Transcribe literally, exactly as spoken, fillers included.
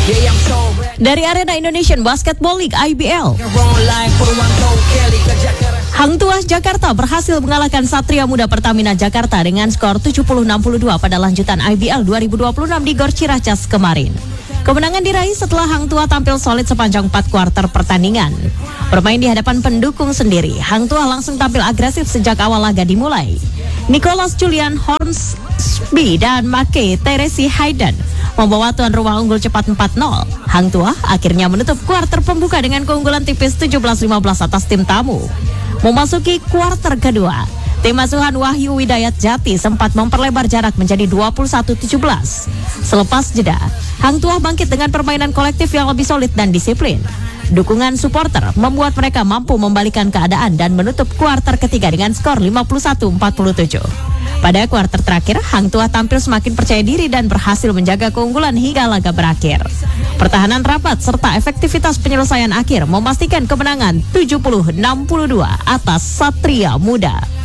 Dari arena Indonesian Basketball League I B L, Hang Tuah Jakarta berhasil mengalahkan Satria Muda Pertamina Jakarta dengan skor tujuh puluh enam puluh dua pada lanjutan I B L dua ribu dua puluh enam di Gor Ciracas kemarin. Kemenangan diraih setelah Hang Tuah tampil solid sepanjang empat kuarter pertandingan. Bermain di hadapan pendukung sendiri, Hang Tuah langsung tampil agresif sejak awal laga dimulai. Nicholas Julian Hornsby dan Make Teresi Hayden membawa tuan rumah unggul cepat empat nol. Hang Tuah akhirnya menutup kuarter pembuka dengan keunggulan tipis tujuh belas lima belas atas tim tamu. Memasuki kuarter kedua, tim asuhan Wahyu Widayat Jati sempat memperlebar jarak menjadi dua puluh satu tujuh belas. Selepas jeda, Hang Tuah bangkit dengan permainan kolektif yang lebih solid dan disiplin. Dukungan supporter membuat mereka mampu membalikan keadaan dan menutup kuarter ketiga dengan skor lima puluh satu empat puluh tujuh. Pada kuarter terakhir, Hang Tuah tampil semakin percaya diri dan berhasil menjaga keunggulan hingga laga berakhir. Pertahanan rapat serta efektivitas penyelesaian akhir memastikan kemenangan tujuh puluh enam puluh dua atas Satria Muda.